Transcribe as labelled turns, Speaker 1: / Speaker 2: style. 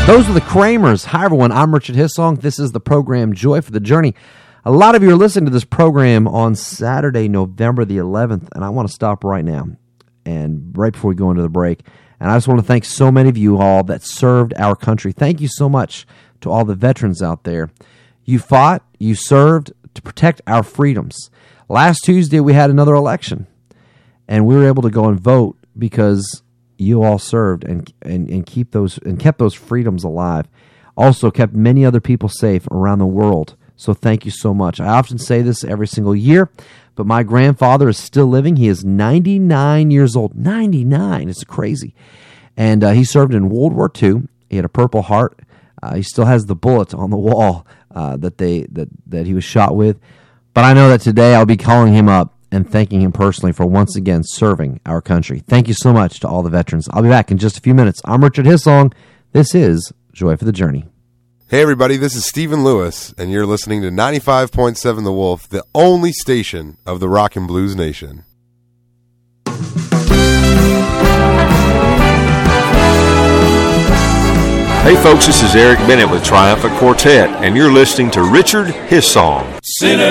Speaker 1: Those are the Kramers. Hi, everyone. I'm Richard Hissong. This is the program Joy for the Journey. A lot of you are listening to this program on Saturday, November the 11th, and I want to stop right now and right before we go into the break. And I just want to thank so many of you all that served our country. Thank you so much to all the veterans out there. You fought, you served to protect our freedoms. Last Tuesday, we had another election, and we were able to go and vote because you all served and kept those freedoms alive. Also kept many other people safe around the world. So thank you so much. I often say this every single year, but my grandfather is still living. He is 99 years old. 99. It's crazy. And he served in World War II. He had a Purple Heart. He still has the bullet on the wall that he was shot with. But I know that today I'll be calling him up and thanking him personally for once again serving our country. Thank you so much to all the veterans. I'll be back in just a few minutes. I'm Richard Hissong. This is Joy for the Journey.
Speaker 2: Hey everybody, this is Stephen Lewis, and you're listening to 95.7 The Wolf, the only station of the Rock and Blues Nation.
Speaker 3: Hey folks, this is Eric Bennett with Triumphant Quartet, and you're listening to Richard Hissong.